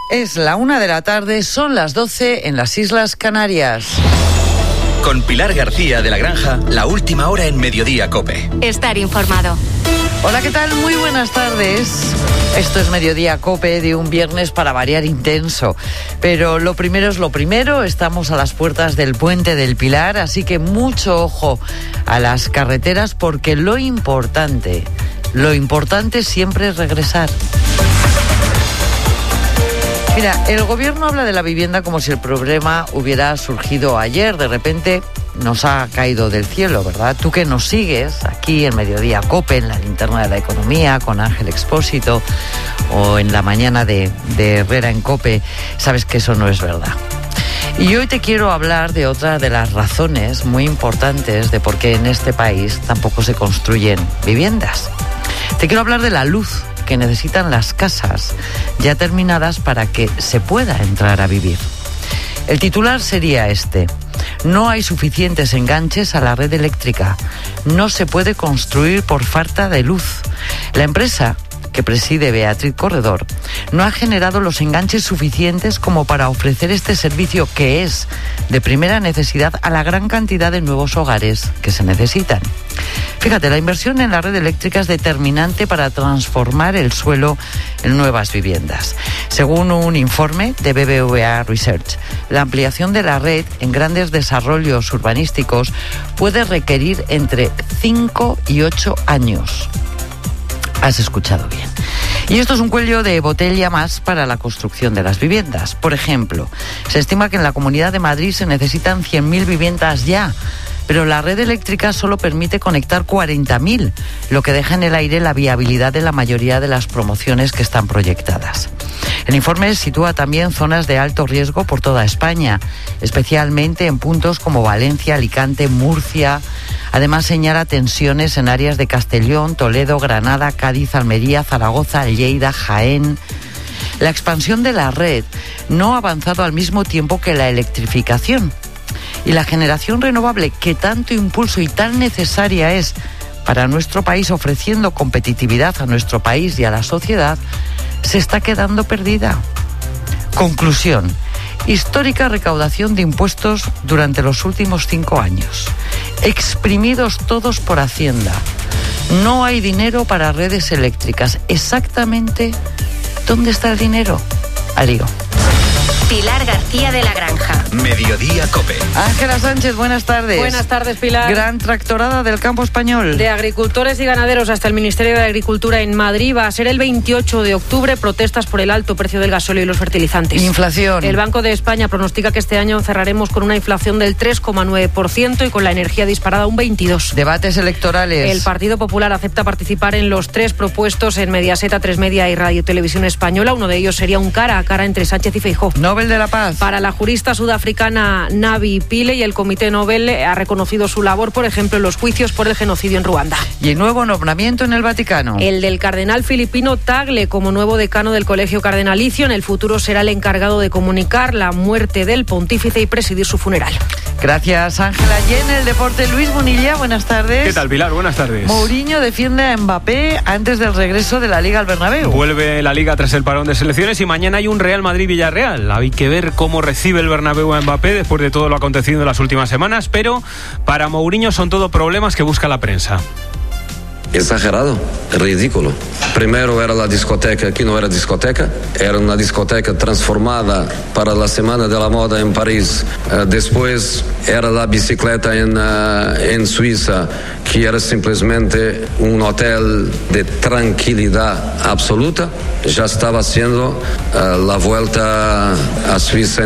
Es la 1:00 p.m, son las 12 en las Islas Canarias. Con Pilar García de la Granja, la última hora en Mediodía COPE. Estar informado. Hola, ¿qué tal? Muy buenas tardes. Esto es Mediodía COPE de un viernes para variar intenso. Pero lo primero es lo primero, estamos a las puertas del Puente del Pilar, así que mucho ojo a las carreteras porque lo importante siempre es regresar. Mira, el gobierno habla de la vivienda como si el problema hubiera surgido ayer, de repente nos ha caído del cielo, ¿verdad? Tú que nos sigues aquí en Mediodía COPE, en la linterna de la economía, con Ángel Expósito, o en la mañana de Herrera en COPE, sabes que eso no es verdad. Y hoy te quiero hablar de otra de las razones muy importantes de por qué en este país tampoco se construyen viviendas. Te quiero hablar de la luz que necesitan las casas ya terminadas para que se pueda entrar a vivir. El titular sería este: no hay suficientes enganches a la red eléctrica, no se puede construir por falta de luz. La empresa que preside Beatriz Corredor no ha generado los enganches suficientes como para ofrecer este servicio que es de primera necesidad a la gran cantidad de nuevos hogares que se necesitan. Fíjate, la inversión en la red eléctrica es determinante para transformar el suelo en nuevas viviendas. Según un informe de BBVA Research, la ampliación de la red en grandes desarrollos urbanísticos puede requerir entre 5 y 8 años. Has escuchado bien. Y esto es un cuello de botella más para la construcción de las viviendas. Por ejemplo, se estima que en la Comunidad de Madrid se necesitan 100.000 viviendas ya, pero la red eléctrica solo permite conectar 40.000, lo que deja en el aire la viabilidad de la mayoría de las promociones que están proyectadas. El informe sitúa también zonas de alto riesgo por toda España, especialmente en puntos como Valencia, Alicante, Murcia. Además señala tensiones en áreas de Castellón, Toledo, Granada, Cádiz, Almería, Zaragoza, Lleida, Jaén. La expansión de la red no ha avanzado al mismo tiempo que la electrificación. Y la generación renovable, que tanto impulso y tan necesaria es para nuestro país, ofreciendo competitividad a nuestro país y a la sociedad, se está quedando perdida. Conclusión: histórica recaudación de impuestos durante los últimos 5 años. Exprimidos todos por Hacienda. No hay dinero para redes eléctricas. Exactamente, ¿dónde está el dinero? Alío. Pilar García de la Granja. Mediodía COPE. Ángela Sánchez, buenas tardes. Buenas tardes, Pilar. Gran tractorada del campo español. De agricultores y ganaderos hasta el Ministerio de Agricultura en Madrid. Va a ser el 28 de octubre. Protestas por el alto precio del gasóleo y los fertilizantes. Inflación. El Banco de España pronostica que este año cerraremos con una inflación del 3,9% y con la energía disparada un 22%. Debates electorales. El Partido Popular acepta participar en los 3 propuestos en Mediaset, A3 Media y Radio Televisión Española. Uno de ellos sería un cara a cara entre Sánchez y Feijóo. Nobel de la Paz. Para la jurista sudafricana Navi Pillay, y el Comité Nobel ha reconocido su labor, por ejemplo, en los juicios por el genocidio en Ruanda. Y el nuevo nombramiento en el Vaticano. El del cardenal filipino Tagle como nuevo decano del Colegio Cardenalicio. En el futuro será el encargado de comunicar la muerte del pontífice y presidir su funeral. Gracias, Ángela. Y en el deporte, Luis Munilla, buenas tardes. ¿Qué tal, Pilar? Buenas tardes. Mourinho defiende a Mbappé antes del regreso de la Liga al Bernabéu. Vuelve la Liga tras el parón de selecciones y mañana hay un Real Madrid-Villarreal. Hay que ver cómo recibe el Bernabéu a Mbappé después de todo lo acontecido en las últimas semanas, pero para Mourinho son todo problemas que busca la prensa. Exagerado, ridículo. Primero era la discoteca, aquí no era discoteca, era una discoteca transformada para la Semana de la Moda en París. Después era la bicicleta en Suiza, que era simplemente un hotel de tranquilidad absoluta. Ya estaba haciendo la vuelta a Suiza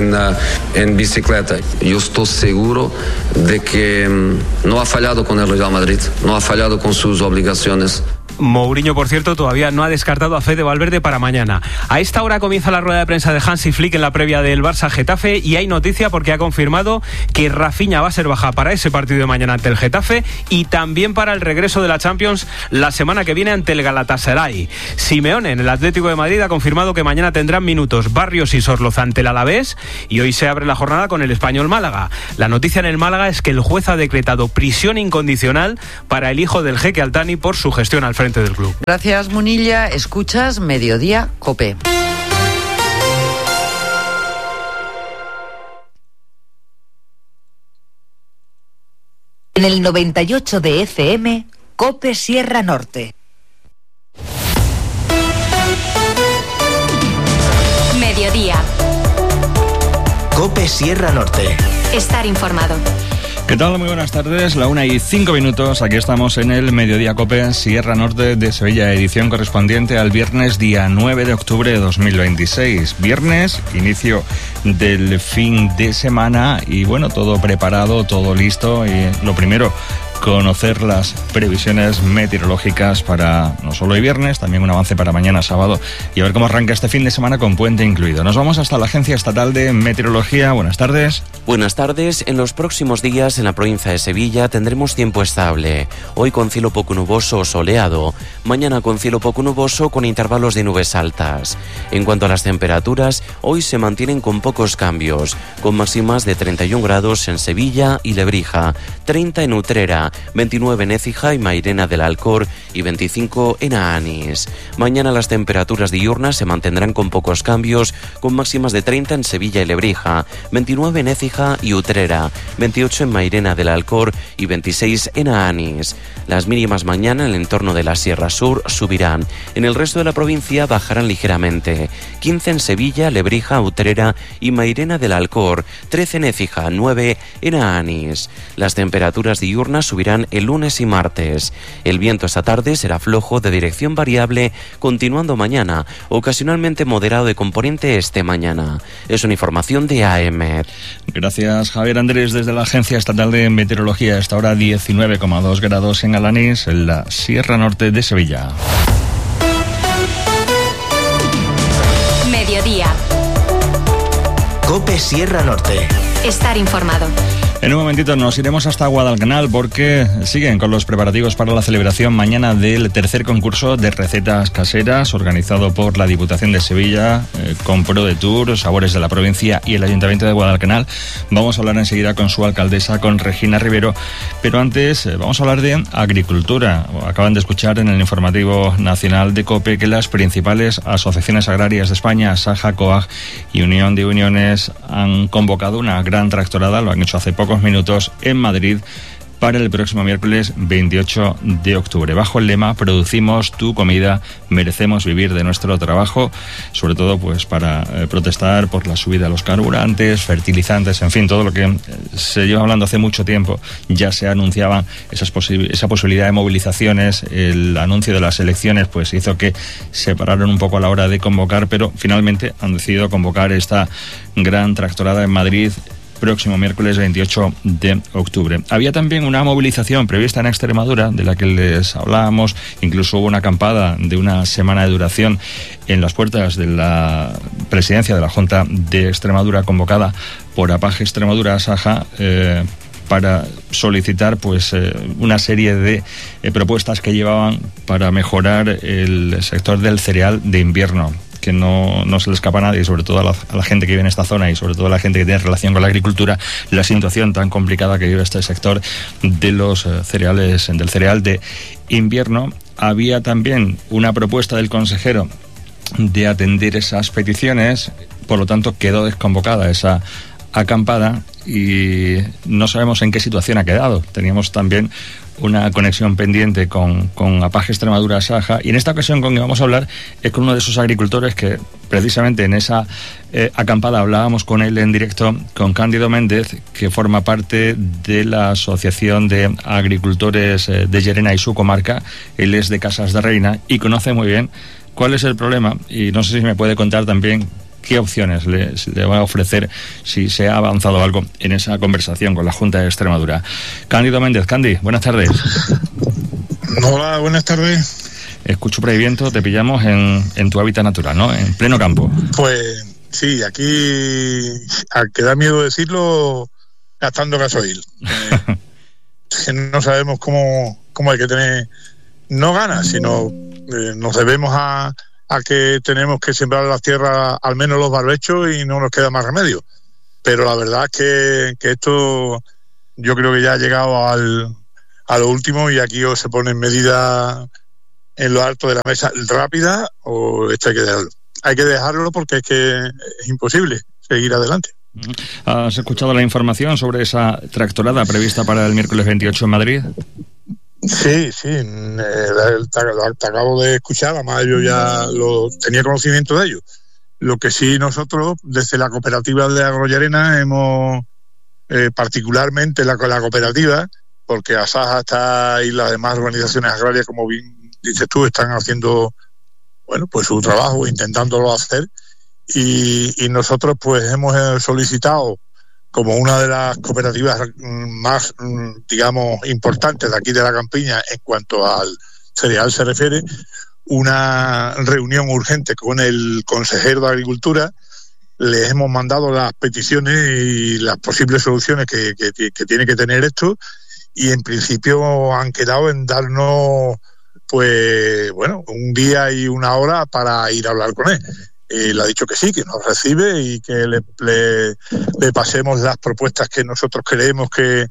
en bicicleta. Yo estoy seguro de que no ha fallado con el Real Madrid, no ha fallado con sus obligaciones. Mourinho, por cierto, todavía no ha descartado a Fede Valverde para mañana. A esta hora comienza la rueda de prensa de Hansi Flick en la previa del Barça-Getafe y hay noticia porque ha confirmado que Rafinha va a ser baja para ese partido de mañana ante el Getafe y también para el regreso de la Champions la semana que viene ante el Galatasaray. Simeone en el Atlético de Madrid ha confirmado que mañana tendrán minutos Barrios y Sorloz ante el Alavés y hoy se abre la jornada con el Español Málaga. La noticia en el Málaga es que el juez ha decretado prisión incondicional para el hijo del jeque Altani por su gestión al frente del club. Gracias, Munilla. Escuchas Mediodía COPE. En el 98 de FM, COPE Sierra Norte. Mediodía. COPE Sierra Norte. Estar informado. ¿Qué tal? Muy buenas tardes, 1:05. Aquí estamos en el Mediodía COPE Sierra Norte de Sevilla, edición correspondiente al viernes día 9 de octubre de 2026. Viernes, inicio del fin de semana y bueno, todo preparado, todo listo y lo primero, conocer las previsiones meteorológicas para no solo hoy viernes, también un avance para mañana sábado y a ver cómo arranca este fin de semana con puente incluido. Nos vamos hasta la Agencia Estatal de Meteorología. Buenas tardes. Buenas tardes. En los próximos días en la provincia de Sevilla tendremos tiempo estable. Hoy con cielo poco nuboso o soleado. Mañana con cielo poco nuboso con intervalos de nubes altas. En cuanto a las temperaturas, hoy se mantienen con pocos cambios, con máximas de 31 grados en Sevilla y Lebrija, 30 en Utrera, 29 en Écija y Mairena del Alcor y 25 en Aanís. Mañana las temperaturas diurnas se mantendrán con pocos cambios, con máximas de 30 en Sevilla y Lebrija, 29 en Écija y Utrera, 28 en Mairena del Alcor y 26 en Aanís. Las mínimas mañana en el entorno de la Sierra Sur subirán. En el resto de la provincia bajarán ligeramente. 15 en Sevilla, Lebrija, Utrera y Mairena del Alcor, 13 en Écija, 9 en Aanís. Las temperaturas diurnas subirán el lunes y martes. El viento esta tarde será flojo de dirección variable, continuando mañana, ocasionalmente moderado de componente este mañana. Es una información de AEMET. Gracias, Javier Andrés, desde la Agencia Estatal de Meteorología. Hasta ahora 19,2 grados en Alanís, en la Sierra Norte de Sevilla. Mediodía. COPE Sierra Norte. Estar informado. En un momentito nos iremos hasta Guadalcanal porque siguen con los preparativos para la celebración mañana del tercer concurso de recetas caseras organizado por la Diputación de Sevilla con ProDetour, Sabores de la Provincia y el Ayuntamiento de Guadalcanal. Vamos a hablar enseguida con su alcaldesa, con Regina Rivero, pero antes vamos a hablar de agricultura. Acaban de escuchar en el informativo nacional de COPE que las principales asociaciones agrarias de España, Saja, COAG y Unión de Uniones, han convocado una gran tractorada, lo han hecho hace pocos minutos en Madrid, para el próximo miércoles 28 de octubre, bajo el lema "Producimos tu comida, merecemos vivir de nuestro trabajo", sobre todo pues para protestar por la subida de los carburantes, fertilizantes, en fin, todo lo que se lleva hablando hace mucho tiempo. Ya se anunciaban esa posibilidad de movilizaciones, el anuncio de las elecciones pues hizo que se pararon un poco a la hora de convocar, pero finalmente han decidido convocar esta gran tractorada en Madrid próximo miércoles 28 de octubre. Había también una movilización prevista en Extremadura, de la que les hablábamos, incluso hubo una acampada de una semana de duración en las puertas de la presidencia de la Junta de Extremadura, convocada por APAG Extremadura, Saja, para solicitar pues una serie de propuestas que llevaban para mejorar el sector del cereal de invierno, que no se le escapa a nadie, sobre todo a la gente que vive en esta zona y sobre todo a la gente que tiene relación con la agricultura, la situación tan complicada que vive este sector de los cereales, del cereal de invierno. Había también una propuesta del consejero de atender esas peticiones, por lo tanto quedó desconvocada esa acampada y no sabemos en qué situación ha quedado. Teníamos también una conexión pendiente con APAG Extremadura Saja, y en esta ocasión con que vamos a hablar es con uno de esos agricultores que precisamente en esa acampada hablábamos con él en directo, con Cándido Méndez, que forma parte de la Asociación de Agricultores de Llerena y su comarca. Él es de Casas de Reina y conoce muy bien cuál es el problema, y no sé si me puede contar también qué opciones le va a ofrecer si se ha avanzado algo en esa conversación con la Junta de Extremadura. Cándido Méndez. Candy, buenas tardes. Hola, buenas tardes. Escucho por ahí viento, te pillamos en tu hábitat natural, ¿no? En pleno campo. Pues sí, aquí, a que da miedo decirlo, gastando gasoil. Que no sabemos cómo hay que tener, no ganas, sino nos debemos a que tenemos que sembrar las tierras, al menos los barbechos, y no nos queda más remedio. Pero la verdad es que esto yo creo que ya ha llegado a lo último, y aquí o se ponen medidas en lo alto de la mesa rápida, o esto hay que dejarlo porque es que es imposible seguir adelante. ¿Has escuchado la información sobre esa tractorada prevista para el miércoles 28 en Madrid? Sí, te acabo de escuchar, además yo ya tenía conocimiento de ello. Lo que sí nosotros, desde la cooperativa de Agrollarena, hemos, particularmente la cooperativa, porque Asaja está y las demás organizaciones agrarias, como bien dices tú, están haciendo, bueno, pues su trabajo, intentándolo hacer, y nosotros pues hemos solicitado, como una de las cooperativas más, digamos, importantes de aquí de la campiña en cuanto al cereal se refiere, una reunión urgente con el consejero de Agricultura. Les hemos mandado las peticiones y las posibles soluciones que tiene que tener esto, y en principio han quedado en darnos, pues, bueno, un día y una hora para ir a hablar con él. Le ha dicho que sí, que nos recibe y que le pasemos las propuestas que nosotros creemos que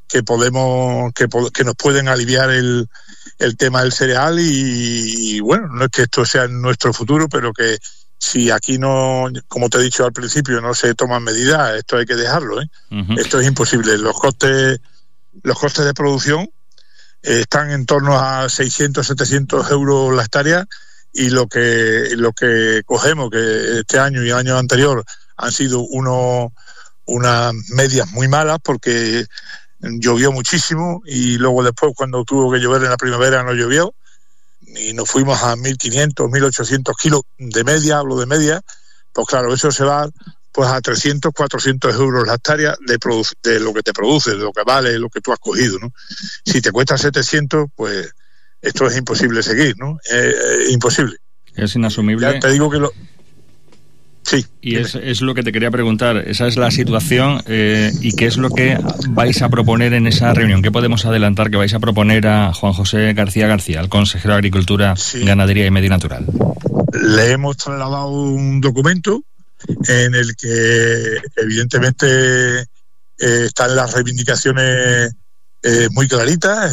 nos pueden aliviar el tema del cereal, y bueno, no es que esto sea nuestro futuro, pero que si aquí no, como te he dicho al principio, no se toman medidas, esto hay que dejarlo, ¿eh? Uh-huh. Esto es imposible. Los costes de producción están en torno a 600, 700 euros la hectárea, y lo que cogemos, que este año y el año anterior han sido unas medias muy malas, porque llovió muchísimo, y luego después, cuando tuvo que llover en la primavera, no llovió, y nos fuimos a 1.500, 1.800 kilos de media, hablo de media. Pues claro, eso se va pues a 300, 400 euros la hectárea de lo que te produce, de lo que vale, lo que tú has cogido, ¿no? Si te cuesta 700, pues esto es imposible seguir, ¿no? Imposible. Es inasumible. Ya te digo que Sí. Y es lo que te quería preguntar. Esa es la situación, y qué es lo que vais a proponer en esa reunión. ¿Qué podemos adelantar que vais a proponer a Juan José García, al consejero de Agricultura, Ganadería y Medio Natural? Le hemos trasladado un documento en el que evidentemente están las reivindicaciones muy claritas,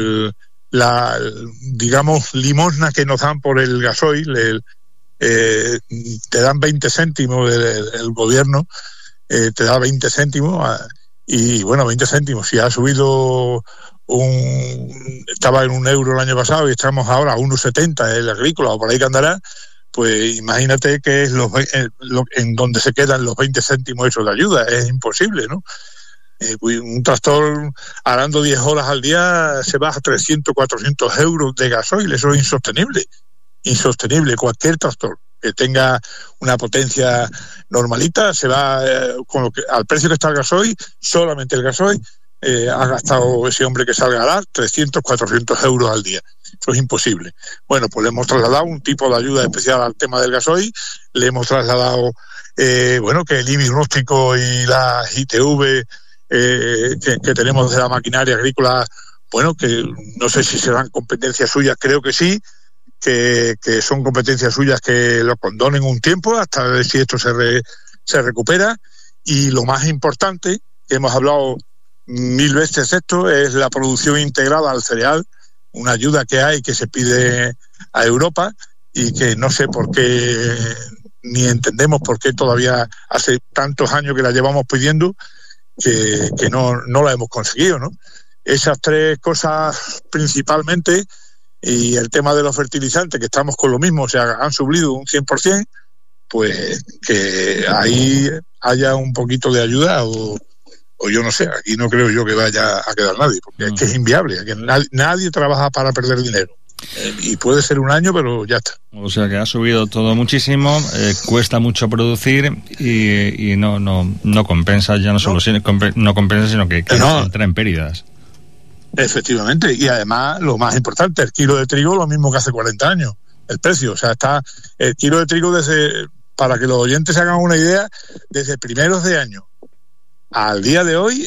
digamos, limosna que nos dan por el gasoil. Te dan 20 céntimos el gobierno, te da 20 céntimos, y bueno, 20 céntimos, si ha subido estaba en €1 el año pasado y estamos ahora a 1,70 el agrícola, o por ahí que andará, pues imagínate que es en donde se quedan los 20 céntimos esos de ayuda. Es imposible, ¿no? Un tractor arando 10 horas al día se baja a 300, 400 euros de gasoil. Eso es insostenible. Cualquier tractor que tenga una potencia normalita se va al precio que está el gasoil, solamente el gasoil, ha gastado ese hombre que salga a dar 300, 400 euros al día. Eso es imposible. Bueno, pues le hemos trasladado un tipo de ayuda especial al tema del gasoil, le hemos trasladado que el IBI rústico y las ITV que tenemos de la maquinaria agrícola, bueno, que no sé si serán competencias suyas, creo que sí, que son competencias suyas, que lo condonen un tiempo hasta ver si esto se recupera. Y lo más importante, que hemos hablado 1000 veces esto, es la producción integrada al cereal, una ayuda que hay, que se pide a Europa, y que no sé por qué, ni entendemos por qué todavía hace tantos años que la llevamos pidiendo, que no la hemos conseguido, ¿no? Esas tres cosas principalmente, y el tema de los fertilizantes, que estamos con lo mismo, o sea, han subido un 100%, pues que ahí haya un poquito de ayuda, o yo no sé, aquí no creo yo que vaya a quedar nadie, porque es que es inviable, que nadie trabaja para perder dinero. Y puede ser un año, pero ya está. O sea que ha subido todo muchísimo, cuesta mucho producir, y no compensa, ya no compensa, sino que entra en pérdidas. Efectivamente, y además lo más importante, el kilo de trigo lo mismo que hace 40 años, el precio, o sea, está el kilo de trigo para que los oyentes se hagan una idea, desde primeros de año al día de hoy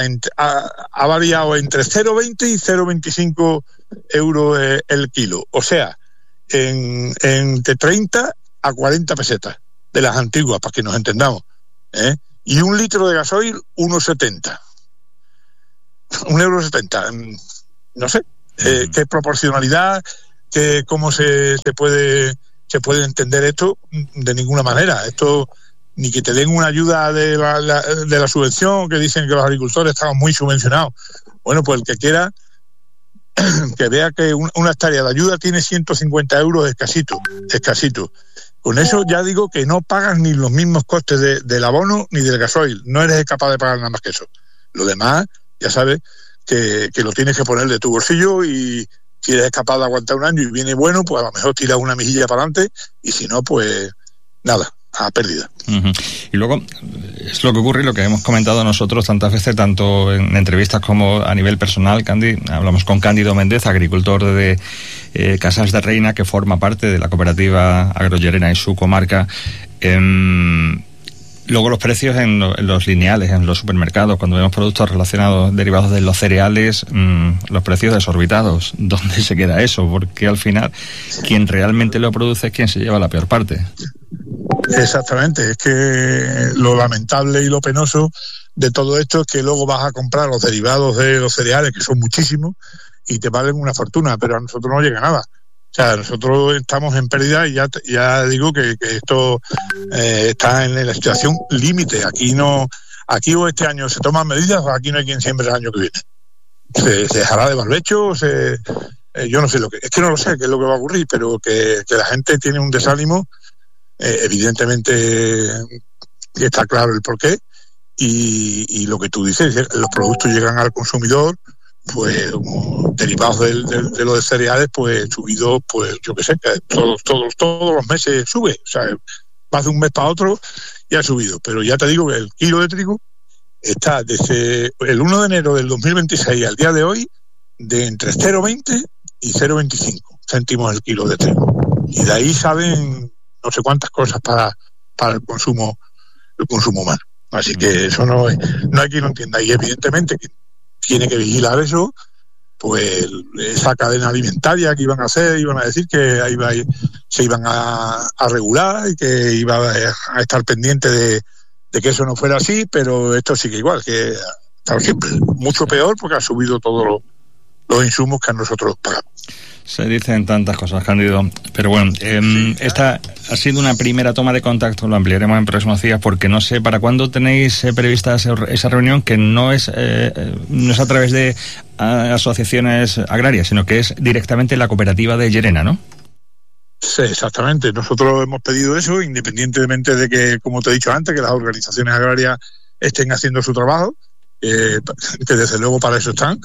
ha variado entre 0,20 y 0,25 euros el kilo, o sea, entre 30 a 40 pesetas de las antiguas, para que nos entendamos, y un litro de gasoil 1,70. 1,70 €, no sé, qué proporcionalidad, cómo se puede entender esto. De ninguna manera. Esto ni que te den una ayuda de la subvención, que dicen que los agricultores estaban muy subvencionados. Bueno, pues el que quiera que vea que una hectárea de ayuda tiene 150 euros escasito. Con eso ya digo que no pagas ni los mismos costes del abono ni del gasoil. No eres capaz de pagar nada más que eso. Lo demás, ya sabes que lo tienes que poner de tu bolsillo, y si eres capaz de aguantar un año y viene bueno, pues a lo mejor tiras una mejilla para adelante, y si no, pues nada, a pérdida. Uh-huh. Y luego es lo que ocurre y lo que hemos comentado nosotros tantas veces, tanto en entrevistas como a nivel personal. Hablamos con Cándido Méndez, agricultor de Casas de Reina, que forma parte de la cooperativa Agrollerena y su comarca. Luego los precios en los lineales, en los supermercados, cuando vemos productos relacionados, derivados de los cereales, los precios desorbitados. ¿Dónde se queda eso? Porque al final quien realmente lo produce es quien se lleva la peor parte. Exactamente, es que lo lamentable y lo penoso de todo esto es que luego vas a comprar los derivados de los cereales, que son muchísimos, y te valen una fortuna, pero a nosotros no llega nada. O sea, nosotros estamos en pérdida, y ya digo que esto está en la situación límite. Aquí o este año se toman medidas, o aquí no hay quien siembre el año que viene. Se dejará de barbecho, yo no sé es que no lo sé qué es lo que va a ocurrir, pero que la gente tiene un desánimo, evidentemente que está claro el porqué, y lo que tú dices, los productos llegan al consumidor, pues derivados de los cereales, pues subido, pues yo qué sé, todos los meses sube, o sea, más de un mes para otro ya ha subido. Pero ya te digo que el kilo de trigo está desde el 1 de enero del 2026 al día de hoy de entre 0,20 y 0,25 céntimos el kilo de trigo, y de ahí salen no sé cuántas cosas para el consumo humano. Así que eso no hay quien lo entienda, y evidentemente que tiene que vigilar eso, pues esa cadena alimentaria que iban a hacer, iban a decir que se iban a regular, y que iba a estar pendiente de que eso no fuera así, pero esto sigue igual, que está siempre mucho peor, porque ha subido todos los insumos que a nosotros pagamos. Se dicen tantas cosas, Cándido, pero bueno, esta ha sido una primera toma de contacto, lo ampliaremos en próximos días, porque no sé para cuándo tenéis prevista esa reunión, que no es a través de asociaciones agrarias, sino que es directamente la cooperativa de Llerena, ¿no? Sí, exactamente. Nosotros hemos pedido eso, independientemente de que, como te he dicho antes, que las organizaciones agrarias estén haciendo su trabajo, que desde luego para eso están.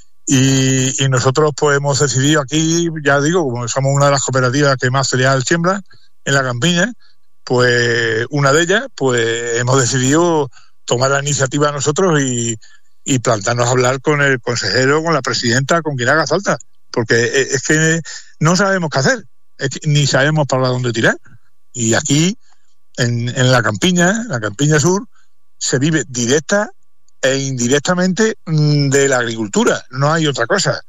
Y nosotros pues hemos decidido aquí, ya digo, como somos una de las cooperativas que más cereal siembra en la campiña, pues una de ellas, pues hemos decidido tomar la iniciativa nosotros y plantarnos a hablar con el consejero, con la presidenta, con quien haga falta, porque es que no sabemos qué hacer, ni sabemos para dónde tirar. Y aquí, en la campiña sur, se vive directa e indirectamente de la agricultura, no hay otra cosa.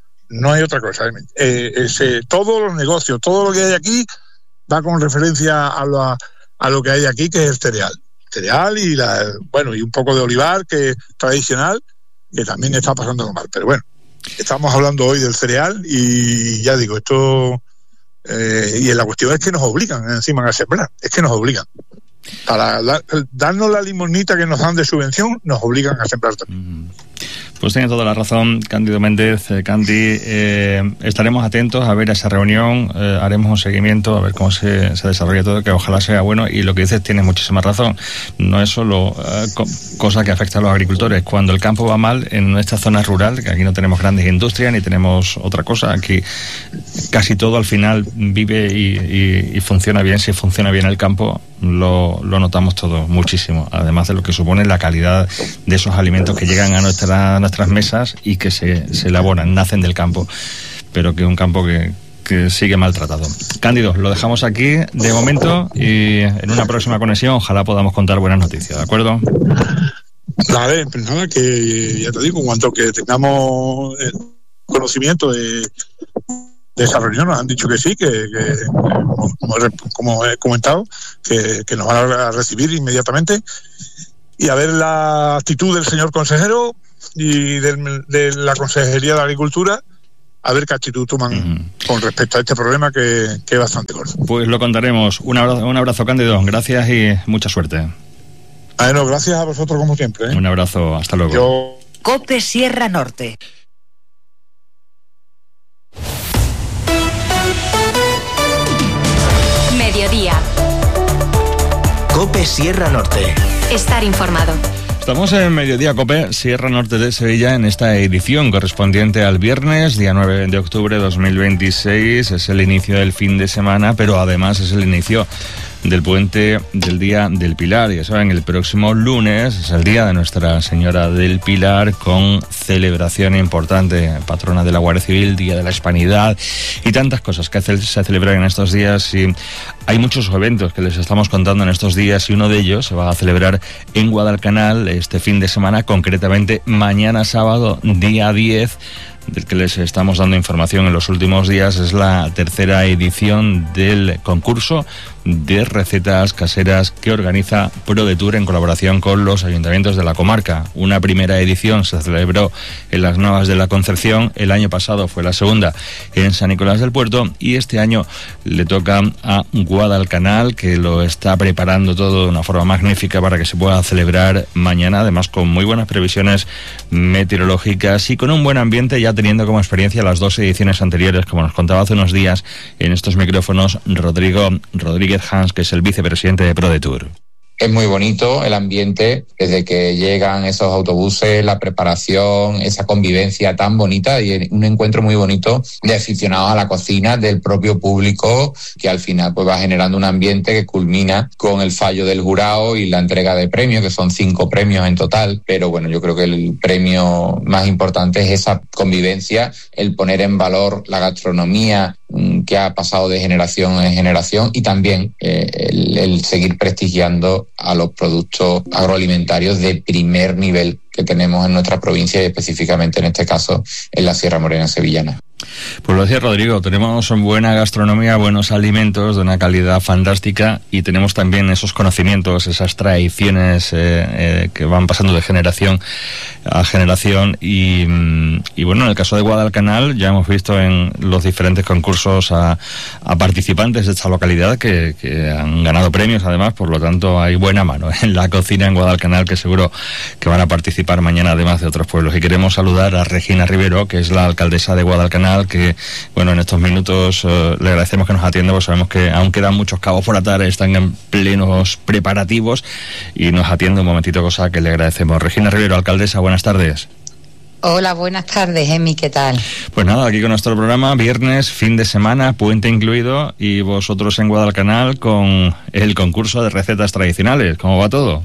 Todos los negocios, todo lo que hay aquí va con referencia a lo que hay aquí, que es el cereal y un poco de olivar, que es tradicional, que también está pasando mal. Pero bueno, estamos hablando hoy del cereal, y ya digo, esto y la cuestión es que nos obligan encima a sembrar, es que nos obligan. Para darnos la limonita que nos dan de subvención, nos obligan a sembrar también. Pues tiene toda la razón, Cándido Méndez. Candy, estaremos atentos a ver esa reunión, haremos un seguimiento, a ver cómo se desarrolla todo, que ojalá sea bueno. Y lo que dices, tienes muchísima razón. No es solo cosa que afecta a los agricultores. Cuando el campo va mal en nuestra zona rural, que aquí no tenemos grandes industrias ni tenemos otra cosa, aquí casi todo al final vive y funciona bien. Si funciona bien el campo, lo notamos todo muchísimo, además de lo que supone la calidad de esos alimentos que llegan a nuestras mesas y que se elaboran, nacen del campo, pero que es un campo que sigue maltratado. Cándido, lo dejamos aquí de momento, y en una próxima conexión ojalá podamos contar buenas noticias, ¿de acuerdo? Vale, pues nada, que ya te digo, en cuanto que tengamos conocimiento de esa reunión, nos han dicho que sí, que como he comentado, que nos van a recibir inmediatamente, y a ver la actitud del señor consejero y de la Consejería de Agricultura, a ver qué actitud toman con respecto a este problema que es bastante gordo. Pues lo contaremos. Un abrazo, Cándido, gracias y mucha suerte. Bueno, gracias a vosotros como siempre. Un abrazo, hasta luego. COPE Sierra Norte. Mediodía. COPE Sierra Norte. Estar informado. Estamos en Mediodía COPE, Sierra Norte de Sevilla, en esta edición correspondiente al viernes, día 9 de octubre de 2026. Es el inicio del fin de semana, pero además es el inicio del puente del Día del Pilar. Ya saben, el próximo lunes es el Día de Nuestra Señora del Pilar, con celebración importante, patrona de la Guardia Civil, Día de la Hispanidad y tantas cosas que se celebran en estos días. Y hay muchos eventos que les estamos contando en estos días, y uno de ellos se va a celebrar en Guadalcanal este fin de semana, concretamente mañana sábado, día 10, del que les estamos dando información en los últimos días. Es la tercera edición del concurso de recetas caseras que organiza ProDetour en colaboración con los ayuntamientos de la comarca. Una primera edición se celebró en Las Navas de la Concepción, el año pasado fue la segunda en San Nicolás del Puerto, y este año le toca a Guadalcanal, que lo está preparando todo de una forma magnífica para que se pueda celebrar mañana, además con muy buenas previsiones meteorológicas y con un buen ambiente, ya teniendo como experiencia las dos ediciones anteriores, como nos contaba hace unos días en estos micrófonos Rodríguez Hans, que es el vicepresidente de ProDetour. Es muy bonito el ambiente, desde que llegan esos autobuses, la preparación, esa convivencia tan bonita, y un encuentro muy bonito de aficionados a la cocina, del propio público, que al final pues va generando un ambiente que culmina con el fallo del jurado y la entrega de premios, que son 5 premios en total. Pero bueno, yo creo que el premio más importante es esa convivencia, el poner en valor la gastronomía que ha pasado de generación en generación, y también el seguir prestigiando a los productos agroalimentarios de primer nivel que tenemos en nuestra provincia, y específicamente en este caso en la Sierra Morena sevillana. Pues lo decía Rodrigo, tenemos buena gastronomía, buenos alimentos de una calidad fantástica, y tenemos también esos conocimientos, esas tradiciones que van pasando de generación a generación. Y bueno, en el caso de Guadalcanal ya hemos visto en los diferentes concursos a participantes de esta localidad que han ganado premios, además, por lo tanto hay buena mano en la cocina en Guadalcanal, que seguro que van a participar mañana, además de otros pueblos. Y queremos saludar a Regina Rivero, que es la alcaldesa de Guadalcanal, que bueno, en estos minutos le agradecemos que nos atienda, porque sabemos que aún quedan muchos cabos por atar, están en plenos preparativos, y nos atiende un momentito, cosa que le agradecemos. Regina Rivero, alcaldesa, buenas tardes. Hola, buenas tardes, Emi, ¿qué tal? Pues nada, aquí con nuestro programa, viernes, fin de semana, puente incluido, y vosotros en Guadalcanal con el concurso de recetas tradicionales. ¿Cómo va todo?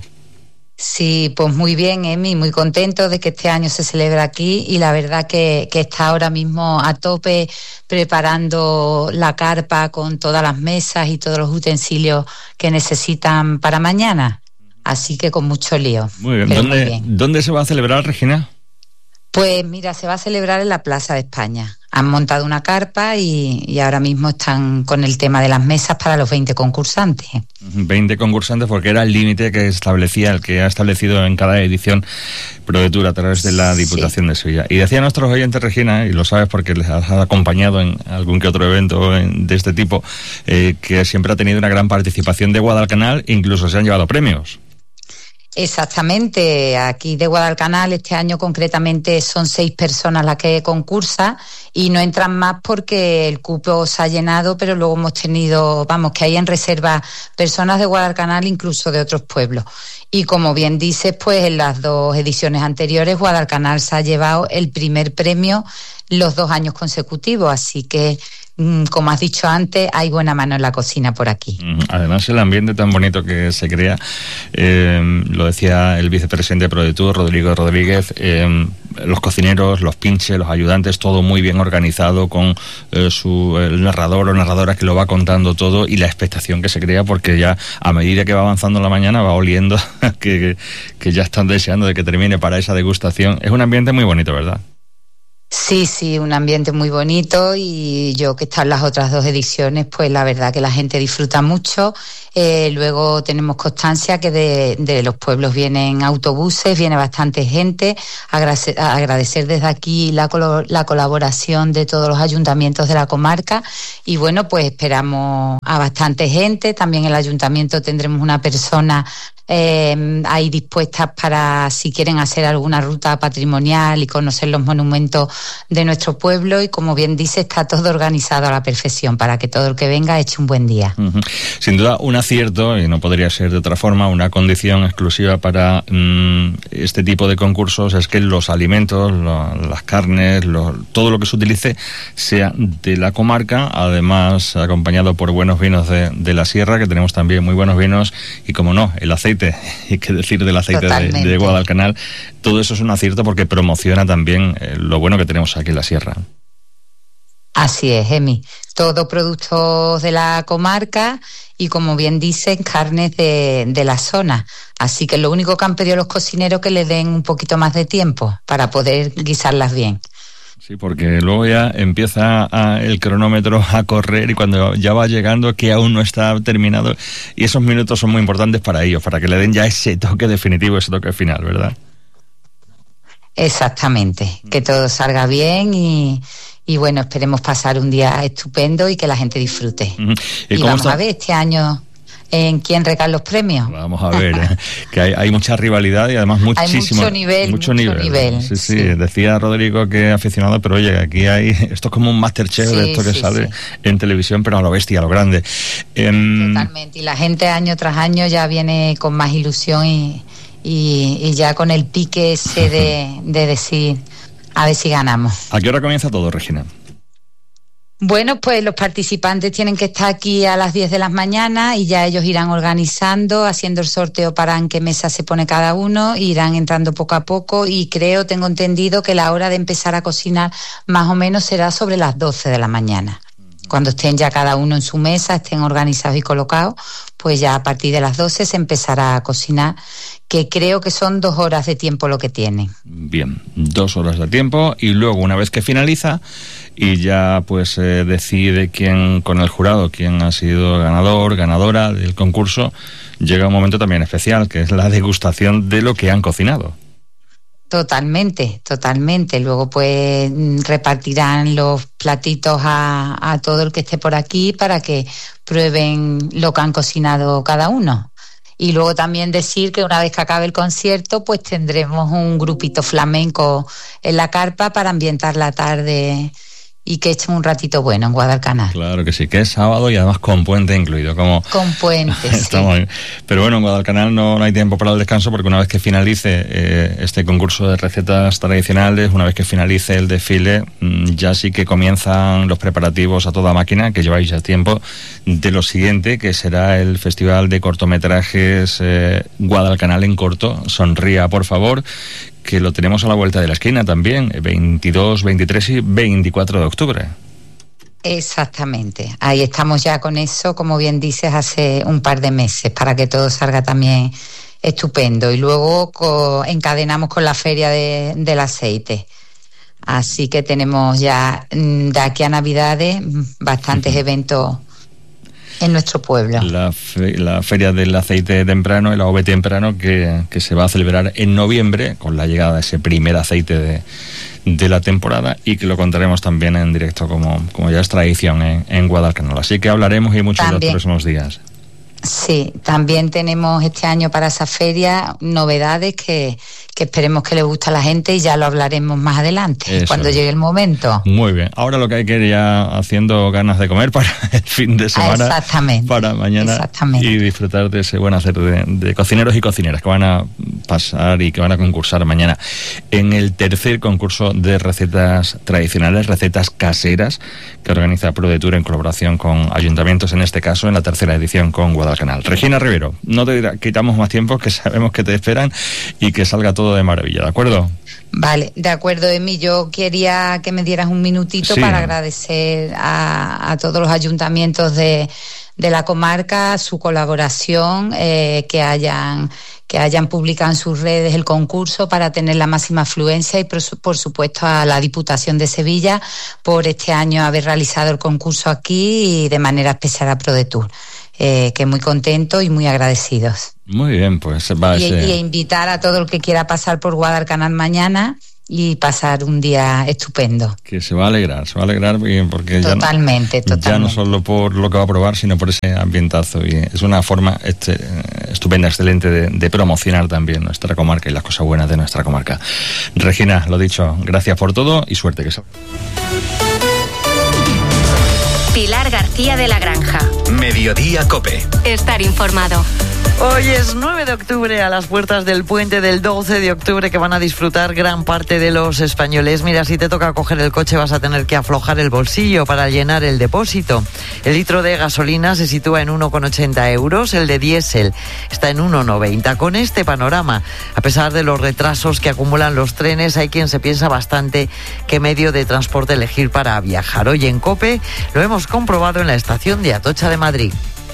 Sí, pues muy bien, Emi, muy contento de que este año se celebra aquí, y la verdad que está ahora mismo a tope preparando la carpa con todas las mesas y todos los utensilios que necesitan para mañana, así que con mucho lío. Muy bien. ¿Dónde se va a celebrar, Regina? Pues mira, se va a celebrar en la Plaza de España. Han montado una carpa y ahora mismo están con el tema de las mesas para los 20 concursantes. 20 concursantes, porque era el límite que establecía, el que ha establecido en cada edición ProDetour a través de la Diputación de Sevilla. Y decían nuestros oyentes, Regina, y lo sabes porque les has acompañado en algún que otro evento de este tipo, que siempre ha tenido una gran participación de Guadalcanal, incluso se han llevado premios. Exactamente, aquí de Guadalcanal este año concretamente son 6 personas las que concursan, y no entran más porque el cupo se ha llenado, pero luego hemos tenido, que hay en reserva personas de Guadalcanal, incluso de otros pueblos. Y como bien dices, pues en las 2 ediciones anteriores Guadalcanal se ha llevado el primer premio los 2 años consecutivos, así que como has dicho antes, hay buena mano en la cocina por aquí. Además, el ambiente tan bonito que se crea, lo decía el vicepresidente de ProDetour, Rodrigo Rodríguez, los cocineros, los pinches, los ayudantes, todo muy bien organizado, con el narrador o narradora que lo va contando todo, y la expectación que se crea, porque ya a medida que va avanzando la mañana va oliendo que ya están deseando de que termine para esa degustación. Es un ambiente muy bonito, ¿verdad? Sí, un ambiente muy bonito, y yo que he estado en las otras 2 ediciones, pues la verdad que la gente disfruta mucho. Luego tenemos constancia que de los pueblos vienen autobuses, viene bastante gente. Agradecer desde aquí la colaboración de todos los ayuntamientos de la comarca, y bueno, pues esperamos a bastante gente. También en el ayuntamiento tendremos una persona hay dispuestas para si quieren hacer alguna ruta patrimonial y conocer los monumentos de nuestro pueblo, y como bien dice, está todo organizado a la perfección para que todo el que venga eche un buen día. Sin duda un acierto, y no podría ser de otra forma, una condición exclusiva para este tipo de concursos es que los alimentos, las carnes, todo lo que se utilice sea de la comarca, además acompañado por buenos vinos de la sierra, que tenemos también muy buenos vinos, y como no, el aceite, y qué decir del aceite de Guadalcanal. Todo eso es un acierto porque promociona también lo bueno que tenemos aquí en la sierra. Así es, Emi. Todo productos de la comarca y, como bien dicen, carnes de la zona. Así que lo único que han pedido los cocineros es que le den un poquito más de tiempo para poder guisarlas bien. Sí, porque luego ya empieza el cronómetro a correr, y cuando ya va llegando, que aún no está terminado, y esos minutos son muy importantes para ellos, para que le den ya ese toque definitivo, ese toque final, ¿verdad? Exactamente, que todo salga bien y bueno, esperemos pasar un día estupendo y que la gente disfrute. Y vamos a ver este año en quién recaen los premios. Vamos a ver, que hay mucha rivalidad y además muchísimo. Hay mucho nivel. Sí. Decía Rodrigo que aficionado, pero oye, aquí hay, esto es como un Masterchef de esto que sale en televisión, pero a lo bestia, a lo grande. Totalmente, y la gente año tras año ya viene con más ilusión y ya con el pique ese de decir, a ver si ganamos. ¿A qué hora comienza todo, Regina? Bueno, pues los participantes tienen que estar aquí a las 10 de la mañana y ya ellos irán organizando, haciendo el sorteo para en qué mesa se pone cada uno, irán entrando poco a poco, y tengo entendido que la hora de empezar a cocinar más o menos será sobre las 12 de la mañana. Cuando estén ya cada uno en su mesa, estén organizados y colocados, pues ya a partir de las 12 se empezará a cocinar, que creo que son 2 horas de tiempo lo que tienen. Bien, 2 horas de tiempo, y luego una vez que finaliza y ya pues decide quién con el jurado, quién ha sido ganador, ganadora del concurso, llega un momento también especial, que es la degustación de lo que han cocinado. Totalmente. Luego pues repartirán los platitos a todo el que esté por aquí para que prueben lo que han cocinado cada uno. Y luego también decir que una vez que acabe el concierto, pues tendremos un grupito flamenco en la carpa para ambientar la tarde y que echen un ratito bueno en Guadalcanal. Claro que sí, que es sábado y además con puente incluido. Con puente, sí. Pero bueno, en Guadalcanal no hay tiempo para el descanso, porque una vez que finalice este concurso de recetas tradicionales, una vez que finalice el desfile, ya sí que comienzan los preparativos a toda máquina, que lleváis ya tiempo, de lo siguiente, que será el Festival de Cortometrajes Guadalcanal en Corto. Sonría, por favor, que lo tenemos a la vuelta de la esquina también, 22, 23 y 24 de octubre. Exactamente, ahí estamos ya con eso, como bien dices, hace un par de meses, para que todo salga también estupendo. Y luego encadenamos con la Feria del Aceite. Así que tenemos ya de aquí a Navidades bastantes eventos en nuestro pueblo. La Feria del Aceite Temprano, el AOV Temprano, que se va a celebrar en noviembre, con la llegada de ese primer aceite de la temporada, y que lo contaremos también en directo, como ya es tradición en Guadalcanal. Así que hablaremos y mucho en los próximos días. Sí, también tenemos este año para esa feria novedades que esperemos que le guste a la gente, y ya lo hablaremos más adelante, cuando llegue el momento. Muy bien, ahora lo que hay que ir ya haciendo ganas de comer para el fin de semana, para mañana, y disfrutar de ese buen hacer de cocineros y cocineras que van a pasar y que van a concursar mañana en el tercer concurso de recetas tradicionales, recetas caseras, que organiza ProDetour en colaboración con ayuntamientos, en este caso en la tercera edición con Guadalcanal. Regina Rivero, no te quitamos más tiempo, que sabemos que te esperan, y que salga todo de maravilla, ¿de acuerdo? Vale, de acuerdo, Emi. Yo quería que me dieras un minutito para agradecer a todos los ayuntamientos de la comarca su colaboración, que hayan publicado en sus redes el concurso para tener la máxima afluencia, y por supuesto a la Diputación de Sevilla por este año haber realizado el concurso aquí, y de manera especial a ProDetour, que muy contentos y muy agradecidos. Muy bien, pues y invitar a todo el que quiera pasar por Guadalcanal mañana y pasar un día estupendo. Que se va a alegrar porque Totalmente. Ya no solo por lo que va a probar, sino por ese ambientazo. Y es una forma estupenda, excelente de promocionar también nuestra comarca y las cosas buenas de nuestra comarca. Regina, lo dicho, gracias por todo y suerte que salga. Pilar García de la Granja. Mediodía Cope. Estar informado. Hoy es 9 de octubre, a las puertas del puente del 12 de octubre que van a disfrutar gran parte de los españoles. Mira, si te toca coger el coche vas a tener que aflojar el bolsillo para llenar el depósito. El litro de gasolina se sitúa en 1,80 euros, el de diésel está en 1,90. Con este panorama, a pesar de los retrasos que acumulan los trenes, hay quien se piensa bastante qué medio de transporte elegir para viajar. Hoy en COPE lo hemos comprobado en la estación de Atocha de Madrid.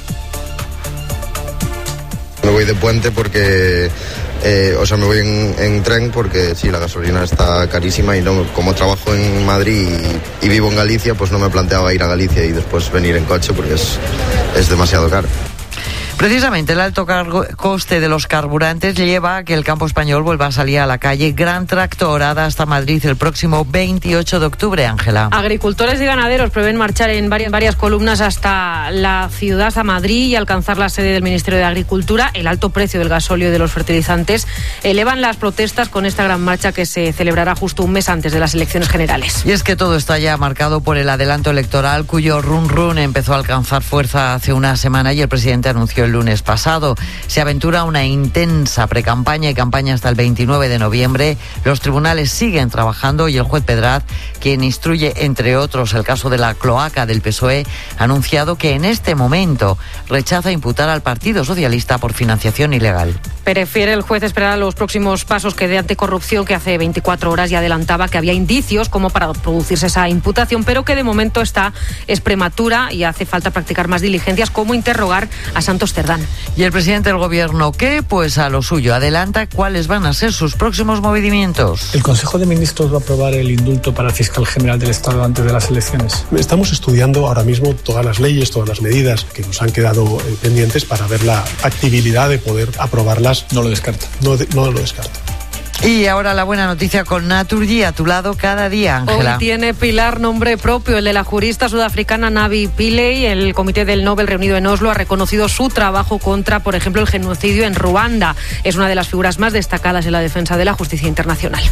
Me voy de puente porque, me voy en tren porque sí, la gasolina está carísima y no, como trabajo en Madrid y vivo en Galicia, pues no me planteaba ir a Galicia y después venir en coche porque es demasiado caro. Precisamente el alto coste de los carburantes lleva a que el campo español vuelva a salir a la calle. Gran tractorada hasta Madrid el próximo 28 de octubre, Ángela. Agricultores y ganaderos prevén marchar en varias columnas hasta la ciudad, hasta Madrid, y alcanzar la sede del Ministerio de Agricultura. El alto precio del gasóleo y de los fertilizantes elevan las protestas con esta gran marcha que se celebrará justo un mes antes de las elecciones generales. Y es que todo está ya marcado por el adelanto electoral, cuyo run empezó a alcanzar fuerza hace una semana y el presidente anunció el lunes pasado. Se aventura una intensa precampaña y campaña hasta el 29 de noviembre. Los tribunales siguen trabajando y el juez Pedraz, quien instruye, entre otros, el caso de la cloaca del PSOE, ha anunciado que en este momento rechaza imputar al Partido Socialista por financiación ilegal. Prefiere el juez esperar a los próximos pasos que dé anticorrupción, que hace 24 horas ya adelantaba que había indicios como para producirse esa imputación, pero que de momento es prematura y hace falta practicar más diligencias, como interrogar a Santos Cerdán. ¿Y el presidente del gobierno qué? Pues a lo suyo. Adelanta cuáles van a ser sus próximos movimientos. El Consejo de Ministros va a aprobar el indulto para el fiscal general del Estado antes de las elecciones. Estamos estudiando ahora mismo todas las leyes, todas las medidas que nos han quedado pendientes para ver la factibilidad de poder aprobarlas. No lo descarto. No lo descarto. Y ahora la buena noticia con Naturgy a tu lado cada día, Ángela. Hoy tiene Pilar nombre propio, el de la jurista sudafricana Navi Pillay. El Comité del Nobel reunido en Oslo ha reconocido su trabajo contra, por ejemplo, el genocidio en Ruanda. Es una de las figuras más destacadas en la defensa de la justicia internacional.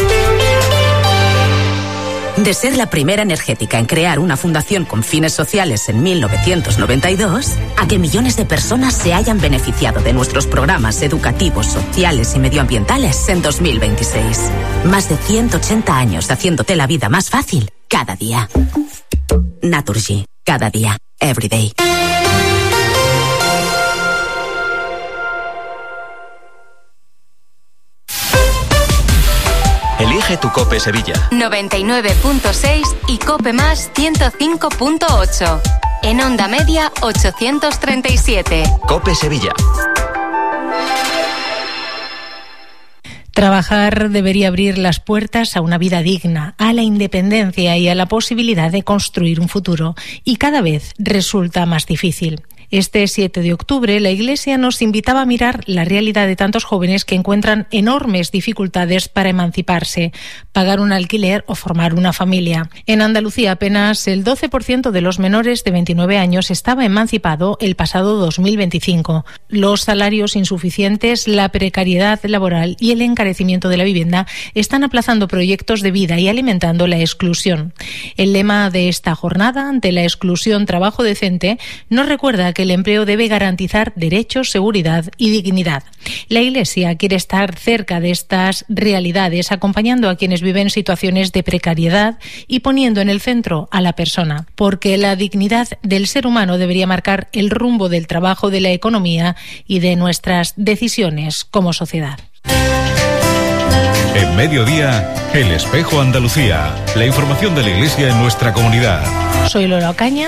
De ser la primera energética en crear una fundación con fines sociales en 1992, a que millones de personas se hayan beneficiado de nuestros programas educativos, sociales y medioambientales en 2026. Más de 180 años haciéndote la vida más fácil cada día. Naturgy, cada día, every day. Elige tu COPE Sevilla. 99.6 y COPE Más 105.8. En onda media 837. COPE Sevilla. Trabajar debería abrir las puertas a una vida digna, a la independencia y a la posibilidad de construir un futuro. Y cada vez resulta más difícil. Este 7 de octubre, la Iglesia nos invitaba a mirar la realidad de tantos jóvenes que encuentran enormes dificultades para emanciparse, pagar un alquiler o formar una familia. En Andalucía, apenas el 12% de los menores de 29 años estaba emancipado el pasado 2025. Los salarios insuficientes, la precariedad laboral y el encarecimiento de la vivienda están aplazando proyectos de vida y alimentando la exclusión. El lema de esta jornada, ante la exclusión, trabajo decente, nos recuerda que el empleo debe garantizar derechos, seguridad y dignidad. La Iglesia quiere estar cerca de estas realidades, acompañando a quienes viven situaciones de precariedad y poniendo en el centro a la persona, porque la dignidad del ser humano debería marcar el rumbo del trabajo, de la economía y de nuestras decisiones como sociedad. En Mediodía, El Espejo Andalucía. La información de la Iglesia en nuestra comunidad. Soy Lola Ocaña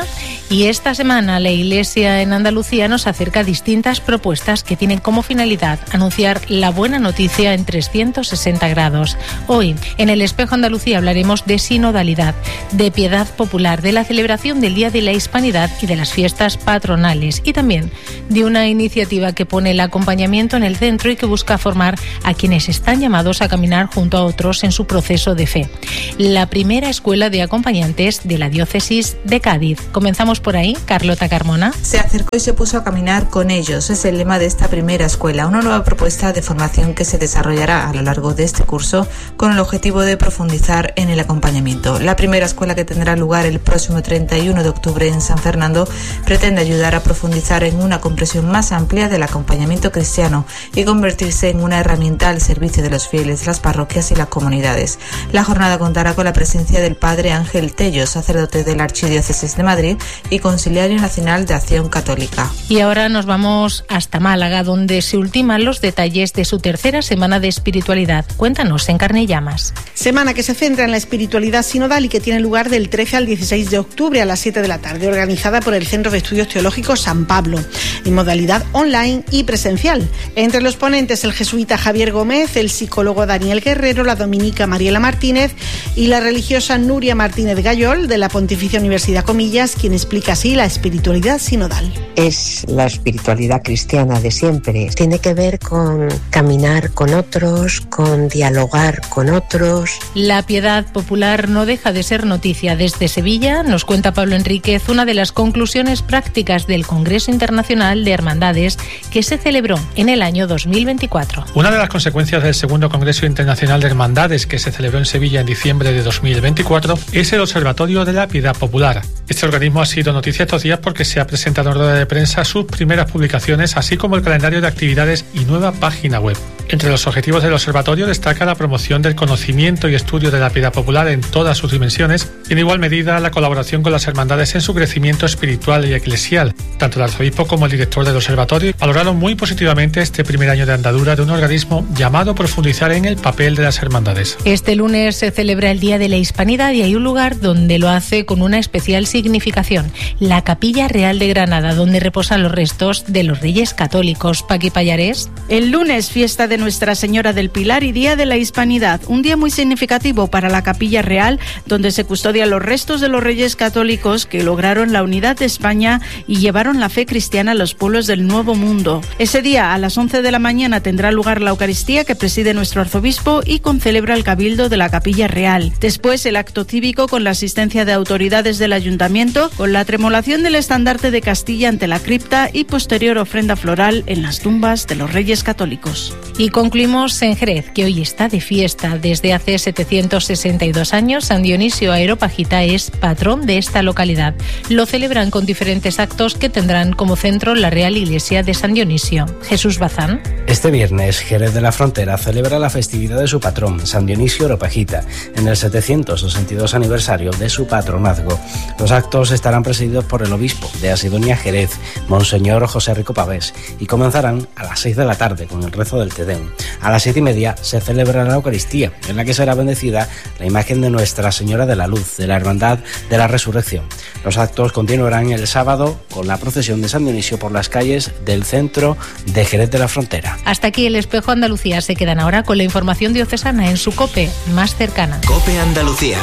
Y esta semana la Iglesia en Andalucía nos acerca distintas propuestas que tienen como finalidad anunciar la buena noticia en 360 grados. Hoy, en El Espejo Andalucía, hablaremos de sinodalidad, de piedad popular, de la celebración del Día de la Hispanidad y de las fiestas patronales, y también de una iniciativa que pone el acompañamiento en el centro y que busca formar a quienes están llamados a caminar junto a otros en su proceso de fe. La primera escuela de acompañantes de la diócesis de Cádiz. Comenzamos por ahí, Carlota Carmona. Se acercó y se puso a caminar con ellos. Es el lema de esta primera escuela, una nueva propuesta de formación que se desarrollará a lo largo de este curso con el objetivo de profundizar en el acompañamiento. La primera escuela, que tendrá lugar el próximo 31 de octubre en San Fernando, pretende ayudar a profundizar en una comprensión más amplia del acompañamiento cristiano y convertirse en una herramienta al servicio de los fieles, las parroquias y las comunidades. La jornada contará con la presencia del padre Ángel Tello, sacerdote de la Archidiócesis de Madrid y Conciliario Nacional de Acción Católica. Y ahora nos vamos hasta Málaga, donde se ultiman los detalles de su tercera semana de espiritualidad. Cuéntanos en Carne y Llamas. Semana que se centra en la espiritualidad sinodal y que tiene lugar del 13 al 16 de octubre a las 7 de la tarde, organizada por el Centro de Estudios Teológicos San Pablo, en modalidad online y presencial. Entre los ponentes, el jesuita Javier Gómez, el psicólogo Daniel Guerrero, la dominica Mariela Martínez y la religiosa Nuria Martínez Gayol, de la Pontificia Universidad Comillas, quien explica así la espiritualidad sinodal. Es la espiritualidad cristiana de siempre. Tiene que ver con caminar con otros, con dialogar con otros. La piedad popular no deja de ser noticia. Desde Sevilla nos cuenta Pablo Enríquez una de las conclusiones prácticas del Congreso Internacional de Hermandades que se celebró en el año 2024. Una de las consecuencias del segundo Congreso Internacional de Hermandades, que se celebró en Sevilla en diciembre de 2024, es el Observatorio de la Piedad Popular. Este organismo ha sido noticia estos días porque se ha presentado en rueda de prensa sus primeras publicaciones, así como el calendario de actividades y nueva página web. Entre los objetivos del observatorio destaca la promoción del conocimiento y estudio de la piedad popular en todas sus dimensiones y en igual medida la colaboración con las hermandades en su crecimiento espiritual y eclesial. Tanto el arzobispo como el director del observatorio valoraron muy positivamente este primer año de andadura de un organismo llamado a profundizar en el papel de las hermandades. Este lunes se celebra el Día de la Hispanidad y hay un lugar donde lo hace con una especial significación, la Capilla Real de Granada, donde reposan los restos de los Reyes Católicos. Paqui Pallarés. El lunes, fiesta de Nuestra Señora del Pilar y Día de la Hispanidad, un día muy significativo para la Capilla Real, donde se custodian los restos de los Reyes Católicos que lograron la unidad de España y llevaron la fe cristiana a los pueblos del Nuevo Mundo. Ese día, a las 11 de la mañana, tendrá lugar la Eucaristía que preside nuestro arzobispo y concelebra el Cabildo de la Capilla Real. Después, el acto cívico con la asistencia de autoridades del Ayuntamiento, con la tremolación del estandarte de Castilla ante la cripta y posterior ofrenda floral en las tumbas de los Reyes Católicos. Y concluimos en Jerez, que hoy está de fiesta. Desde hace 762 años, San Dionisio Areopagita es patrón de esta localidad. Lo celebran con diferentes actos que tendrán como centro la Real Iglesia de San Dionisio. Jesús Bazán. Este viernes, Jerez de la Frontera celebra la festividad de su patrón, San Dionisio Areopagita, en el 762 aniversario de su patronazgo. Los actos estarán presididos por el obispo de Asidonia Jerez, Monseñor José Rico Pavés, y comenzarán a las 6 de la tarde con el rezo del Te Deum. A las 7:30 se celebra la Eucaristía, en la que será bendecida la imagen de Nuestra Señora de la Luz, de la Hermandad de la Resurrección. Los actos continuarán el sábado con la procesión de San Dionisio por las calles del centro de Jerez de la Frontera. Hasta aquí El Espejo Andalucía. Se quedan ahora con la información diocesana en su COPE más cercana. COPE Andalucía.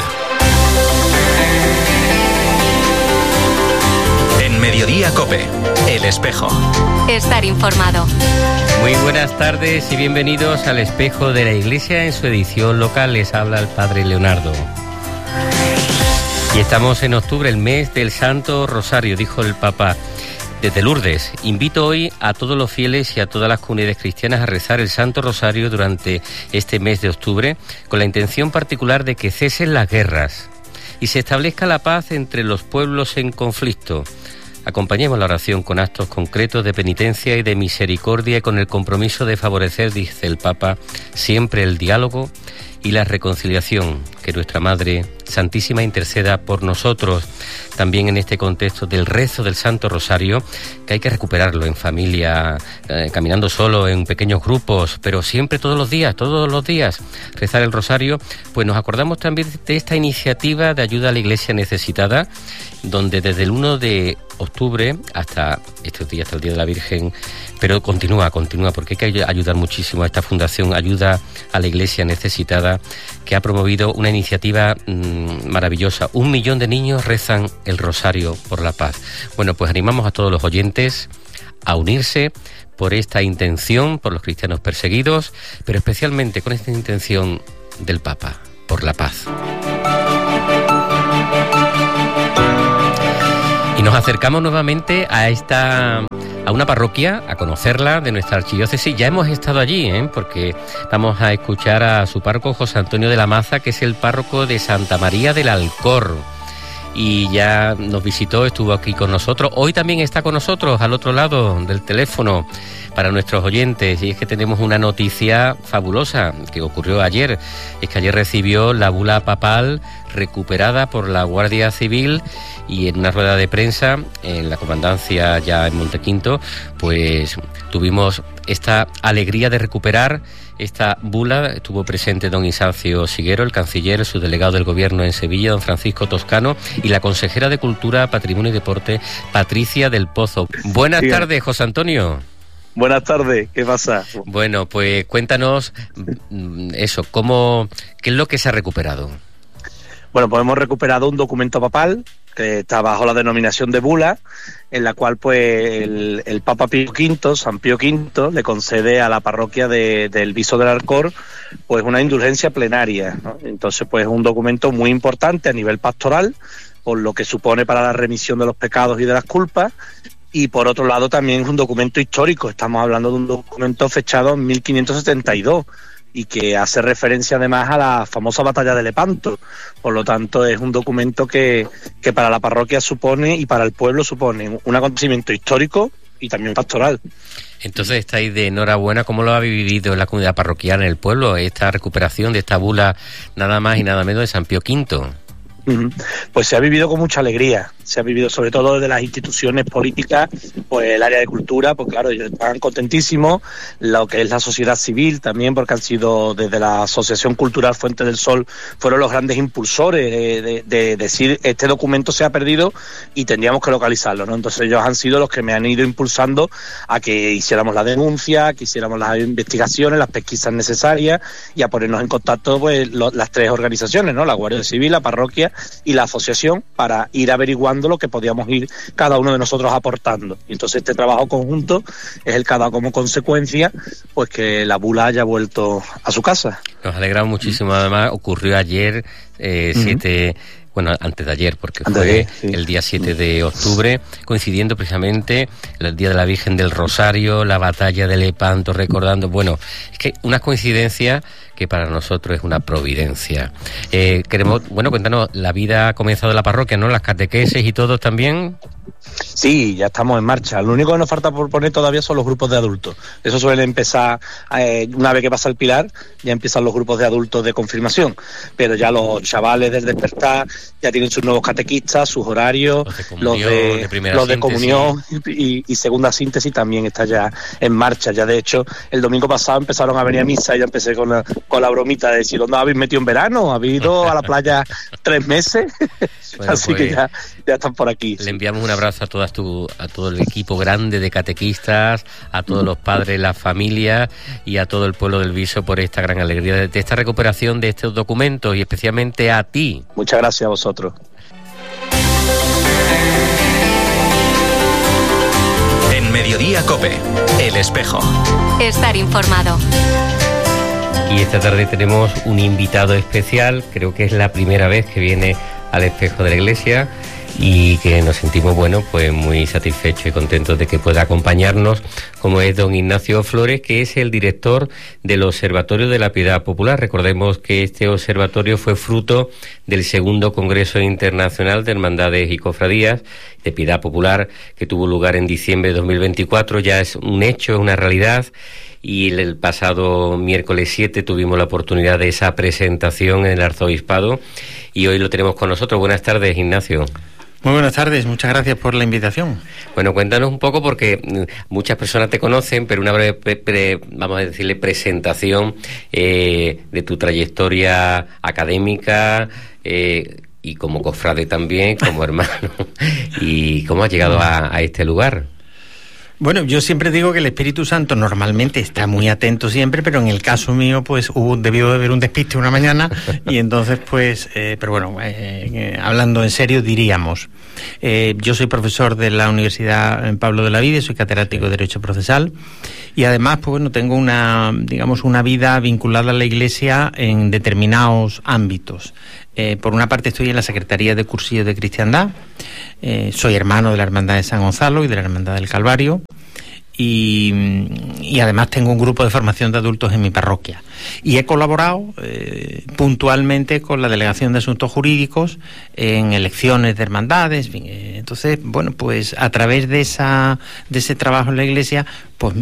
En Mediodía COPE, El Espejo. Estar informado. Muy buenas tardes y bienvenidos al Espejo de la Iglesia en su edición local. Les habla el Padre Leonardo. Y estamos en octubre, el mes del Santo Rosario, dijo el Papa. Desde Lourdes, invito hoy a todos los fieles y a todas las comunidades cristianas a rezar el Santo Rosario durante este mes de octubre, con la intención particular de que cesen las guerras y se establezca la paz entre los pueblos en conflicto. Acompañemos la oración con actos concretos de penitencia y de misericordia y con el compromiso de favorecer, dice el Papa, siempre el diálogo y la reconciliación. que nuestra Madre Santísima interceda por nosotros, también en este contexto del rezo del Santo Rosario, que hay que recuperarlo en familia, caminando solo, en pequeños grupos, pero siempre todos los días, rezar el Rosario. Pues nos acordamos también de esta iniciativa de ayuda a la Iglesia necesitada, donde desde el 1 de octubre hasta estos días, hasta el Día de la Virgen, pero continúa, porque hay que ayudar muchísimo a esta fundación Ayuda a la Iglesia Necesitada, que ha promovido una iniciativa maravillosa. 1 millón de niños rezan el Rosario por la paz. Bueno, pues animamos a todos los oyentes a unirse por esta intención, por los cristianos perseguidos, pero especialmente con esta intención del Papa, por la paz. Y nos acercamos nuevamente a una parroquia, a conocerla, de nuestra archidiócesis. Ya hemos estado allí, porque vamos a escuchar a su párroco José Antonio de la Maza, que es el párroco de Santa María del Alcor. Y ya nos visitó, estuvo aquí con nosotros. Hoy también está con nosotros, al otro lado del teléfono, para nuestros oyentes. Y es que tenemos una noticia fabulosa que ocurrió ayer. Es que ayer recibió la bula papal recuperada por la Guardia Civil, y en una rueda de prensa en la comandancia ya en Montequinto, pues tuvimos esta alegría de recuperar esta bula. Estuvo presente don Isancio Siguero, el canciller, el subdelegado del Gobierno en Sevilla, don Francisco Toscano, y la consejera de Cultura, Patrimonio y Deporte, Patricia del Pozo. Buenas tardes, José Antonio. Buenas tardes, ¿qué pasa? Bueno, pues cuéntanos eso, ¿qué es lo que se ha recuperado? Bueno, pues hemos recuperado un documento papal que está bajo la denominación de bula, en la cual pues el Papa Pío V, San Pío V, le concede a la parroquia del Viso del Alcor pues una indulgencia plenaria, ¿no? Entonces pues es un documento muy importante a nivel pastoral, por lo que supone para la remisión de los pecados y de las culpas, y por otro lado también es un documento histórico. Estamos hablando de un documento fechado en 1572, y que hace referencia además a la famosa batalla de Lepanto. Por lo tanto, es un documento que para la parroquia supone, y para el pueblo supone, un acontecimiento histórico y también pastoral. Entonces estáis de enhorabuena. ¿Cómo lo ha vivido en la comunidad parroquial, en el pueblo, esta recuperación de esta bula nada más y nada menos de San Pío V? Pues se ha vivido con mucha alegría, se ha vivido sobre todo desde las instituciones políticas, pues el área de cultura, pues claro, ellos están contentísimos, lo que es la sociedad civil también, porque han sido desde la Asociación Cultural Fuente del Sol, fueron los grandes impulsores de decir este documento se ha perdido y tendríamos que localizarlo, ¿no? Entonces ellos han sido los que me han ido impulsando a que hiciéramos la denuncia, que hiciéramos las investigaciones, las pesquisas necesarias, y a ponernos en contacto pues las tres organizaciones, ¿no? La Guardia Civil, la parroquia y la asociación, para ir averiguando lo que podíamos ir cada uno de nosotros aportando. Y entonces este trabajo conjunto es el que ha dado como consecuencia pues que la bula haya vuelto a su casa. Nos alegra muchísimo. Además ocurrió ayer, antes de ayer, porque fue el día 7 de octubre, coincidiendo precisamente el Día de la Virgen del Rosario, la batalla de Lepanto, recordando, es que una coincidencia que para nosotros es una providencia. Cuéntanos, la vida ha comenzado en la parroquia, ¿no? Las catequesis y todo también. Sí, ya estamos en marcha. Lo único que nos falta por poner todavía son los grupos de adultos. Eso suele empezar, una vez que pasa el Pilar, ya empiezan los grupos de adultos de confirmación. Pero ya los chavales del despertar ya tienen sus nuevos catequistas, sus horarios, los de comunión y segunda síntesis también está ya en marcha. Ya de hecho, el domingo pasado empezaron a venir a misa y ya empecé con la bromita de decir, ¿dónde habéis metido en verano? ¿Habéis ido a la playa 3 meses? Así que ya están por aquí. Le enviamos un abrazo a todo el equipo grande de catequistas, a todos los padres, las familias y a todo el pueblo del Viso por esta gran alegría de esta recuperación de estos documentos, y especialmente a ti. Muchas gracias a vosotros. En Mediodía COPE, El Espejo. Estar informado. Y esta tarde tenemos un invitado especial, creo que es la primera vez que viene al Espejo de la Iglesia. y que nos sentimos, pues muy satisfechos y contentos de que pueda acompañarnos, como es don Ignacio Flores, que es el director del Observatorio de la Piedad Popular. Recordemos que este observatorio fue fruto del segundo Congreso Internacional de Hermandades y Cofradías de Piedad Popular, que tuvo lugar en diciembre de 2024. Ya es un hecho, es una realidad. Y el pasado miércoles 7 tuvimos la oportunidad de esa presentación en el Arzobispado y hoy lo tenemos con nosotros. Buenas tardes, Ignacio. Muy buenas tardes, muchas gracias por la invitación. Bueno, cuéntanos un poco, porque muchas personas te conocen, pero una breve, vamos a decirle, presentación de tu trayectoria académica y como cofrade también, como hermano, y cómo has llegado a este lugar. Bueno, yo siempre digo que el Espíritu Santo normalmente está muy atento siempre, pero en el caso mío, pues debió de haber un despiste una mañana y entonces, pero bueno, hablando en serio, diríamos, yo soy profesor de la Universidad Pablo de la Vide, soy catedrático de Derecho Procesal y además, pues bueno, tengo una vida vinculada a la Iglesia en determinados ámbitos. Por una parte estoy en la Secretaría de Cursillos de Cristiandad, soy hermano de la Hermandad de San Gonzalo y de la Hermandad del Calvario y además tengo un grupo de formación de adultos en mi parroquia y he colaborado puntualmente con la Delegación de Asuntos Jurídicos en elecciones de hermandades, entonces, bueno, pues a través de ese trabajo en la Iglesia, pues